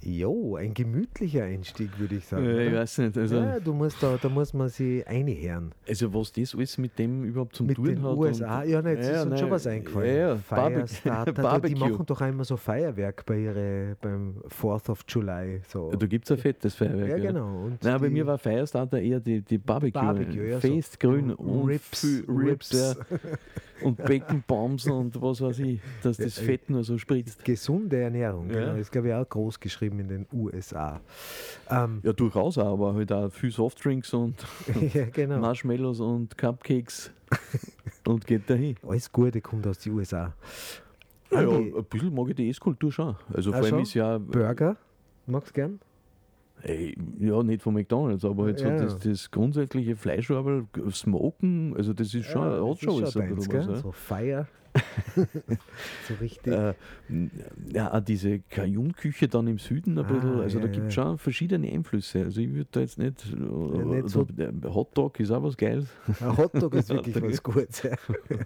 Jo, ein gemütlicher Einstieg, würde ich sagen. Ich oder? weiß nicht. Also, Ja, da muss man sich einhören. also was das alles mit dem überhaupt zum Mit Tun den hat. USA, und, ja, nein, jetzt ist uns nein, schon was eingefallen. Ja, Firestarter, die Barbecue. machen doch einmal so Feuerwerk beim 4th of July. So. Da gibt es ein fettes Feuerwerk. Ja, genau. Und Nein, bei die- mir war Firestarter eher die Barbecue. ja, so Fest, grün und Ribs. viel Ribs. Ja. Und Bacon Bombs und was weiß ich, dass das Fett nur so spritzt. Gesunde Ernährung, Ja. genau. Das ist, glaube ich, auch groß geschrieben in den USA. Ja, durchaus auch, aber halt auch viel Softdrinks und Ja, genau. Marshmallows und Cupcakes und geht dahin. Alles Gute kommt aus den USA. Ja, Andi, ein bisschen mag ich die Esskultur schon. Also Ah, vor allem schon? ist ja, Burger, magst du gern? ja nicht von McDonalds, aber halt so Ja. das grundsätzliche Fleischarbel, Smoken, also das ist schon, das hat schon ist alles so ein deins, bisschen was. gell? Ja. So Feier. So richtig. Ja, auch diese Cajun-Küche dann im Süden ein bisschen, also da ja, gibt es ja. schon verschiedene Einflüsse. Also ich würde da jetzt nicht, nicht so- der Hotdog ist auch was Geiles. Ein Hotdog ist wirklich was Gutes. Ja.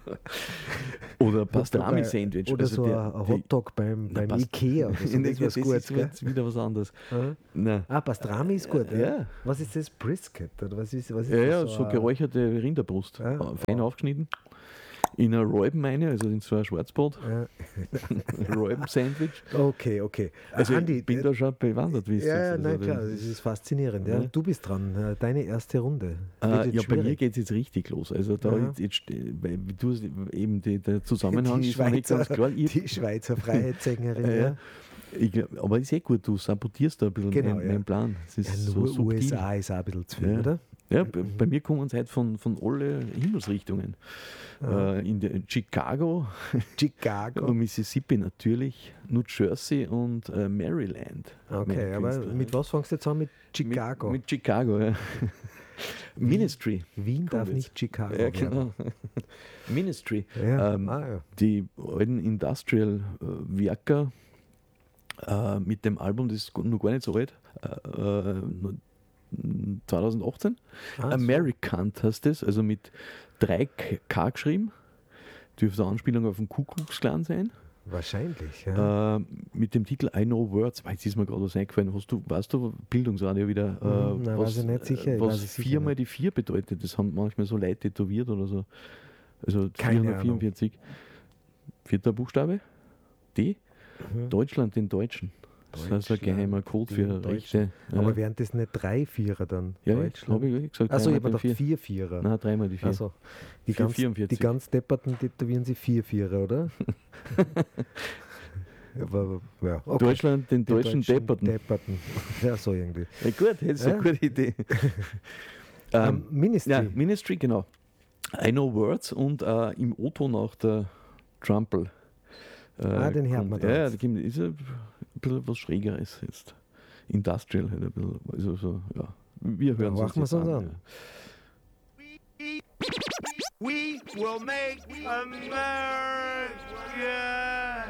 Oder Pastrami-Sandwich. Oder also so der- ein Hotdog beim Ikea. Oder so. Das ist was Gutes, ist gell? jetzt wieder was anderes. Ja. Nein. Ah, Pastrami ist gut. Ja. Was ist das? Brisket? Oder was ist Ja, das? ja, so geräucherte Rinderbrust. Ja. Fein aufgeschnitten. In eine Räuben eine, also in so ein Schwarzbrot. Ja. Räuben-Sandwich. Okay. Also Andi, ich bin da schon bewandert, wie es ja, jetzt. nein, Also, klar, das ist faszinierend. Ja. Ja. Du bist dran. Deine erste Runde. Ja, Wird jetzt bei mir schwierig. geht es jetzt richtig los. Also da Ja. weil du eben der Zusammenhang Die ist noch nicht ganz klar. Die Schweizer Freiheitssängerin. Ja. Aber ist eh gut, du sabotierst da ein bisschen Genau, meinen Plan. Das ist Ja, so nur subtil. USA ist auch ein bisschen zu viel, Ja. oder? Ja, bei mir kommen es halt von alle Himmelsrichtungen. In der Chicago, Chicago. Mississippi natürlich, New Jersey und Maryland. Okay, meine aber Künstler. mit was fängst du jetzt an? Mit Chicago. Mit Chicago, ja. Ministry. Wien darf jetzt. nicht Chicago Ja, werden. genau. Ministry. Ja. Ja. Die alten Industrial-Werker mit dem Album, das ist noch gar nicht so alt, 2018. Ah, so. Americant heißt das, also mit 3K geschrieben. Dürfte eine Anspielung auf den Kuckucksklan sein. Wahrscheinlich, ja. Mit dem Titel I Know Words. Jetzt ist mir gerade was eingefallen. Weißt du, Bildungsradio wieder, Nein, weiß ich nicht sicher. Ich was weiß es sicher 4 mal nicht. die 4 bedeutet. Das haben manchmal so Leute tätowiert oder so. Also Keine 444. Vierter Buchstabe? D. Mhm. Deutschland den Deutschen. Das ist ein Deutschland geheimer Code für den Rechte. Aber wären das nicht 3 Vierer dann? ja, Deutschland? habe ich gesagt. Achso, ich dreimal habe den gedacht 4 Vierer. Nein, 3 mal die 4. Also, die 444. die ganz Depperten tätowieren sie 4 Vierer, oder? Aber, ja, okay. Deutschland den Die Deutschen Depperten. Depperten. Ja, so irgendwie. Ja, gut, das ist Ja. eine gute Idee. Ministry. Ja, Ministry, genau. I Know Words und im O-Ton auch der Trumpel. Den hört man da Ja, jetzt. da ist ein bisschen was Schrägeres jetzt. Industrial halt ein bisschen. Also so, ja. Wir hören Ja, uns machen jetzt wir's uns an. an. We will make America